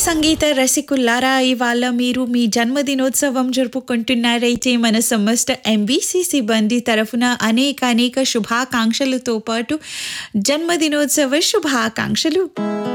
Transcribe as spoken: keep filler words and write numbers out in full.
సంగీత రసికులారా ఇవాళ మీరు మీ జన్మదినోత్సవం జరుపుకుంటున్నారైతే మన సమస్త ఎంబీసీ సిబ్బంది తరఫున అనేక అనేక శుభాకాంక్షలతో పాటు జన్మదినోత్సవ శుభాకాంక్షలు.